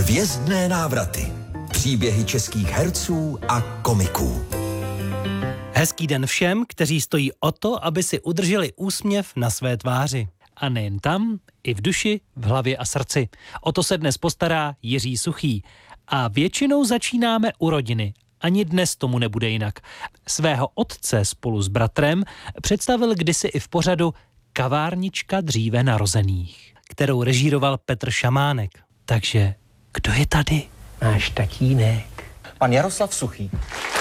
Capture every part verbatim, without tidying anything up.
Hvězdné návraty. Příběhy českých herců a komiků. Hezký den všem, kteří stojí o to, aby si udrželi úsměv na své tváři. A nejen tam, i v duši, v hlavě a srdci. O to se dnes postará Jiří Suchý. A většinou začínáme u rodiny. Ani dnes tomu nebude jinak. Svého otce spolu s bratrem představil kdysi i v pořadu Kavárnička dříve narozených, kterou režíroval Petr Šamánek. Takže kdo je tady? Náš tatínek. Pan Jaroslav Suchý.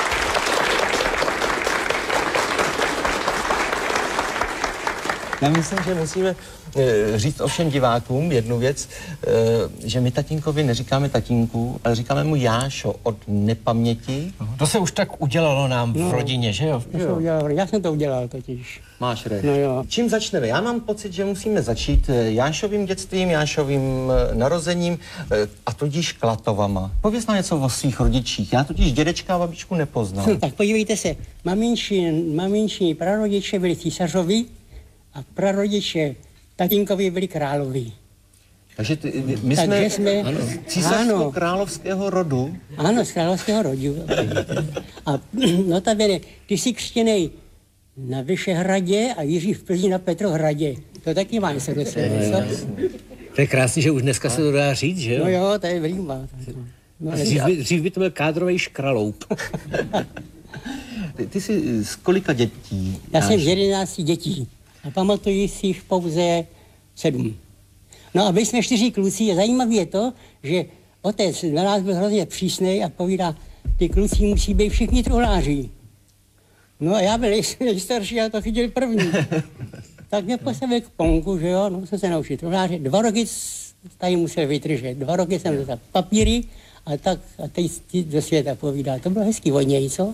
Já myslím, že musíme e, říct ovšem divákům jednu věc, e, že my tatínkovi neříkáme tatínku, ale říkáme mu Jášo od nepaměti. To se už tak udělalo nám no, v rodině, že jo? To se udělalo, já jsem to udělal totiž. Máš reč. No jo. Čím začneme? Já mám pocit, že musíme začít Jášovým dětstvím, Jášovým narozením a tudíž Klatovama. Pověz nám něco o svých rodičích. Já totiž dědečka a babičku nepoznal. No, tak podívejte se, maminči, maminči prarodiče byli císařovi a prarodiče tatínkovi byli královi. Takže ty, my Takže jsme, jsme ano, císařského královského rodu. Ano, z královského rodu. A notabene, ty jsi křtěnej na Vyšehradě a Jiří v Plzni na Petrohradě. To taky má něco do sebe, co? To je krásný, že už dneska se to dá říct, že jo? No jo, to je vrýma. No, dřív, by, dřív by to byl kádrovej škraloup. ty, ty jsi z kolika dětí? Já jsem z jedenácti dětí a pamatuji si jich pouze sedm. No a byli jsme čtyři kluci a zajímavé je to, že otec na nás byl hrozně přísnej a povídá, ty kluci musí být všichni truhláři. No a já byl nejstarší a to chytil první. Tak mě postavil k ponku, že jo, no jsem se naučil truhlářit. Dva roky tady musel vytržet, dva roky jsem dostal papíry a tak a teď do světa povídá. To bylo hezký od něj, co?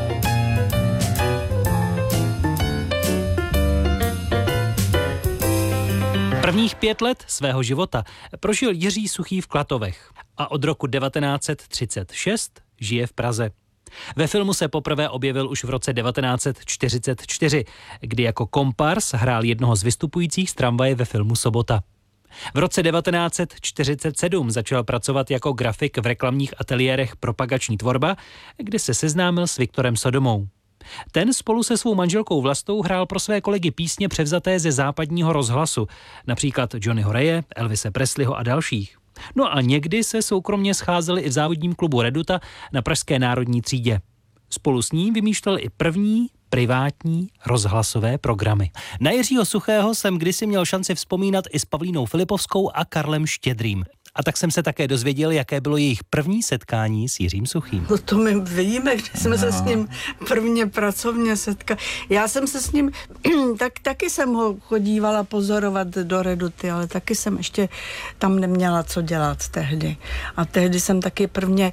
Prvních pět let svého života prožil Jiří Suchý v Klatovech a od roku devatenáct set třicet šest žije v Praze. Ve filmu se poprvé objevil už v roce devatenáct set čtyřicet čtyři, kdy jako kompars hrál jednoho z vystupujících z tramvaje ve filmu Sobota. V roce devatenáct set čtyřicet sedm začal pracovat jako grafik v reklamních ateliérech Propagační tvorba, kde se seznámil s Viktorem Sodomou. Ten spolu se svou manželkou Vlastou hrál pro své kolegy písně převzaté ze západního rozhlasu, například Johnnyho Raye, Elvise Presleyho a dalších. No a někdy se soukromně scházeli i v závodním klubu Reduta na pražské Národní třídě. Spolu s ním vymýšlel i první privátní rozhlasové programy. Na Jiřího Suchého jsem kdysi měl šanci vzpomínat i s Pavlínou Filipovskou a Karlem Štědrým. A tak jsem se také dozvěděl, jaké bylo jejich první setkání s Jiřím Suchým. No to my víme, když jsme no. se s ním prvně pracovně setkali. Já jsem se s ním, tak taky jsem ho chodívala pozorovat do Reduty, ale taky jsem ještě tam neměla co dělat tehdy. A tehdy jsem taky prvně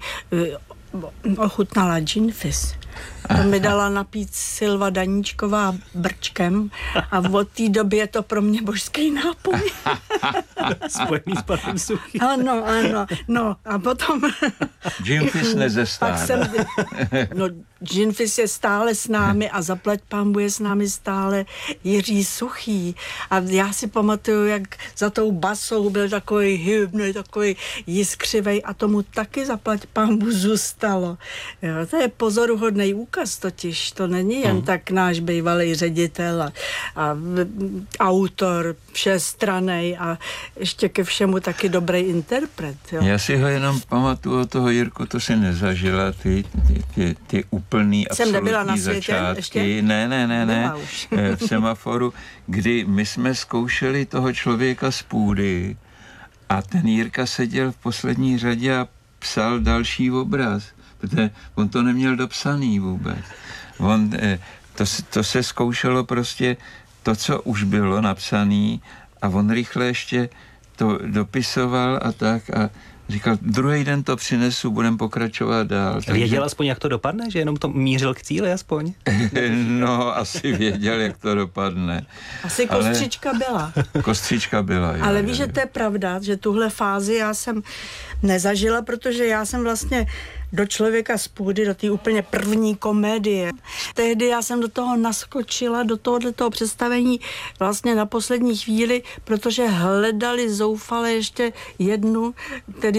ochutnala gin fizz. To mi dala napít Silva Daníčková brčkem a od té doby je to pro mě božský nápoj. Spojený s panem Suchým. Ano, ano, no a potom... Gin fizz nezestárne. Jsem, no, gin fizz je stále s námi a zaplať pánbu je s námi stále Jiří Suchý. A já si pamatuju, jak za tou basou byl takový hybný, takový jiskřivej a tomu taky zaplať pánbu zůstalo. Jo, to je pozoruhodný úkaz totiž. To není jen hmm. tak náš bývalý ředitel a, a autor všestrannej a ještě ke všemu taky dobrý interpret. Jo. Já si ho jenom pamatuju od toho, Jirku, to si nezažila, ty, ty, ty, ty úplný Jsem nebyla na absolutní světě začátky. ještě? Ne, ne, ne, ne. V Semaforu, kdy my jsme zkoušeli toho člověka z půdy a ten Jirka seděl v poslední řadě a psal další obraz, protože on to neměl dopsaný vůbec. On, to, to se zkoušelo prostě to, co už bylo napsaný a on rychle ještě to dopisoval a tak a říkal, druhý den to přinesu, budem pokračovat dál. Takže... Věděl aspoň, jak to dopadne? Že jenom to mířil k cíli aspoň? No, asi věděl, jak to dopadne. Asi kostřička Ale... byla. Kostřička byla, jo. Ale víš, že to je pravda, že tuhle fázi já jsem nezažila, protože já jsem vlastně do Člověka z půdy, do té úplně první komédie. Tehdy já jsem do toho naskočila, do tohoto představení vlastně na poslední chvíli, protože hledali zoufale ještě jednu, tedy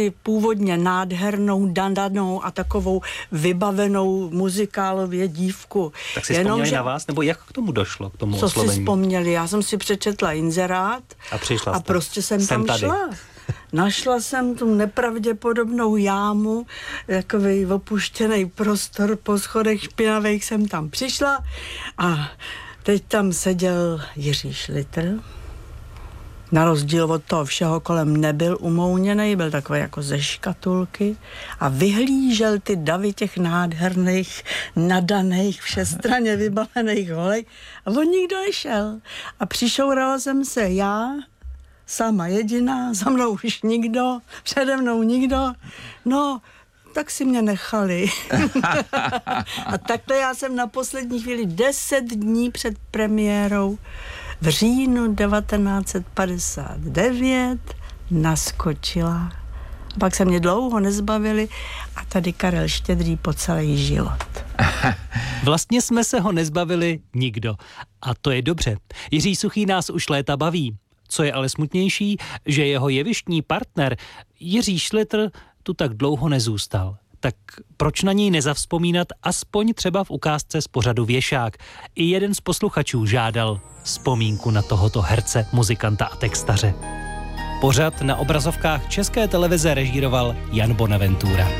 měli původně nádhernou, dandanou a takovou vybavenou muzikálově dívku. Tak si vzpomněli že... na vás, nebo jak k tomu došlo, k tomu co oslovení? Co si vzpomněli? Já jsem si přečetla inzerát a, přišla a prostě jsem, jsem tam tady. šla. Našla jsem tu nepravděpodobnou jámu, takový opuštěný prostor po schodech špinavých jsem tam přišla a teď tam seděl Jiří Šlitr. Na rozdíl od toho všeho kolem nebyl umouněný, byl takový jako ze škatulky a vyhlížel ty davy těch nádherných, nadaných, všestranně vybavených holek a on nikdo nešel. A přišourala jsem se já, sama jediná, za mnou už nikdo, přede mnou nikdo, no, tak si mě nechali. A takhle já jsem na poslední chvíli deset dní před premiérou v říjnu devatenáct set padesát devět naskočila. Pak se mě dlouho nezbavili a tady Karel Štědrý po celý život. Vlastně jsme se ho nezbavili nikdo. A to je dobře. Jiří Suchý nás už léta baví. Co je ale smutnější, že jeho jevištní partner Jiří Šlitr tu tak dlouho nezůstal. Tak proč na něj nezavzpomínat aspoň třeba v ukázce z pořadu Věšák? I jeden z posluchačů žádal vzpomínku na tohoto herce, muzikanta a textaře. Pořad na obrazovkách České televize režíroval Jan Bonaventura.